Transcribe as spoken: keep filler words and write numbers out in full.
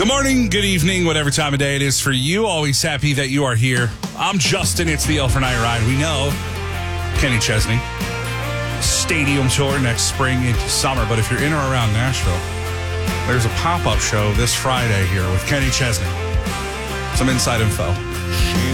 Good morning, good evening, whatever time of day it is for you. Always happy that you are here. I'm Justin. It's the Elfer Night Ride. We know Kenny Chesney. Stadium tour next spring into summer. But if you're in or around Nashville, there's a pop-up show this Friday here with Kenny Chesney. Some inside info. She